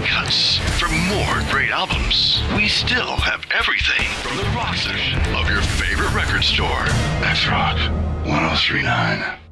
cuts. For more great albums, we still have everything from the rock section of your favorite record store. That's Rock 1039.